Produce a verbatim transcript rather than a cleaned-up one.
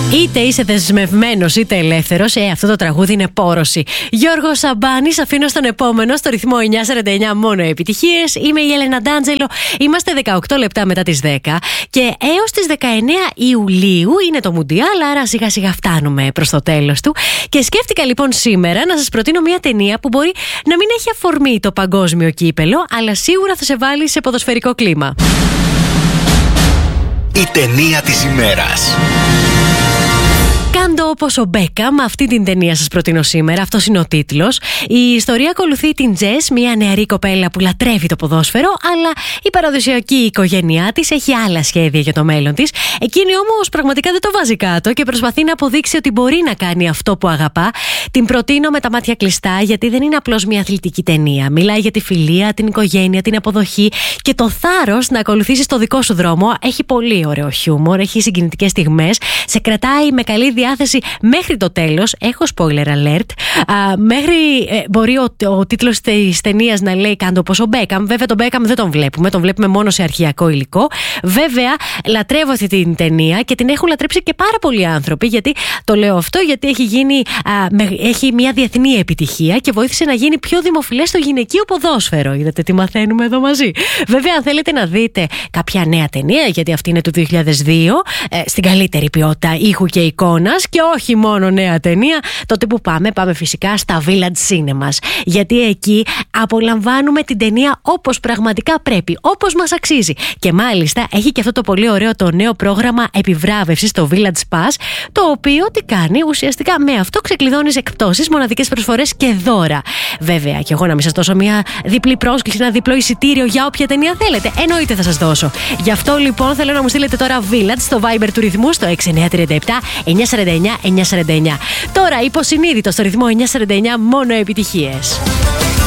Είτε είσαι δεσμευμένος είτε ελεύθερος, ε, αυτό το τραγούδι είναι πόρωση. Γιώργος Σαμπάνης, αφήνω στον επόμενο, στο ρυθμό εννιά σαράντα εννιά μόνο επιτυχίες. Είμαι η Έλενα Ντάντζελο. Είμαστε δεκαοκτώ λεπτά μετά τις δέκα και έως τις δεκαεννέα Ιουλίου είναι το Μουντιάλ, άρα σιγά σιγά φτάνουμε προς το τέλος του. Και σκέφτηκα λοιπόν σήμερα να σας προτείνω μια ταινία που μπορεί να μην έχει αφορμή το παγκόσμιο κύπελο, αλλά σίγουρα θα σε βάλει σε ποδοσφαιρικό κλίμα. Η ταινία της ημέρας. Κάντο όπως ο Μπέκαμ, αυτή την ταινία σας προτείνω σήμερα, αυτός είναι ο τίτλος. Η ιστορία ακολουθεί την Τζες, μια νεαρή κοπέλα που λατρεύει το ποδόσφαιρο, αλλά η παραδοσιακή οικογένειά της έχει άλλα σχέδια για το μέλλον της. Εκείνη όμως πραγματικά δεν το βάζει κάτω και προσπαθεί να αποδείξει ότι μπορεί να κάνει αυτό που αγαπά. Την προτείνω με τα μάτια κλειστά, γιατί δεν είναι απλώς μια αθλητική ταινία. Μιλάει για τη φιλία, την οικογένεια, την αποδοχή και το θάρρος να ακολουθήσεις το δικό σου δρόμο. Έχει πολύ ωραίο χιούμορ, έχει συγκινητικές στιγμές, σε κρατάει με καλή διάθεση μέχρι το τέλος. Έχω spoiler alert. Α, μέχρι ε, μπορεί ο, ο τίτλος της ταινίας να λέει Κάντο όπως ο Μπέκαμ. Βέβαια τον Μπέκαμ δεν τον βλέπουμε, τον βλέπουμε μόνο σε αρχαιακό υλικό. Βέβαια λατρεύω αυτή την ταινία και την έχουν λατρέψει και πάρα πολλοί άνθρωποι. Γιατί το λέω αυτό, γιατί έχει γίνει α, με, έχει μια διεθνή επιτυχία και βοήθησε να γίνει πιο δημοφιλές στο γυναικείο ποδόσφαιρο. Είδατε τι μαθαίνουμε εδώ μαζί. Βέβαια, αν θέλετε να δείτε κάποια νέα ταινία, γιατί αυτή είναι του δύο χιλιάδες δύο, ε, στην καλύτερη ποιότητα ήχου και εικόνας και όχι μόνο νέα ταινία, τότε που πάμε, πάμε φυσικά στα Village Cinemas. Γιατί εκεί απολαμβάνουμε την ταινία όπως πραγματικά πρέπει, όπως μας αξίζει. Και μάλιστα έχει και αυτό το πολύ ωραίο το νέο πρόγραμμα επιβράβευσης, το Village Pass, το οποίο τι κάνει, ουσιαστικά με αυτό ξεκλειδώνεις εκπτώσεις, μοναδικές προσφορές και δώρα. Βέβαια, και εγώ να μην σας δώσω μια διπλή πρόσκληση, ένα διπλό εισιτήριο για όποια ταινία θέλετε. Εννοείται θα σας δώσω. Γι' αυτό λοιπόν θέλω να μου στείλετε τώρα Village στο Viber του ρυθμού στο έξι εννιά τρία επτά εννιά σαράντα εννιά εννιά σαράντα εννιά. Τώρα υποσυνείδητο στο ρυθμό εννιά σαράντα εννιά μόνο επιτυχίες.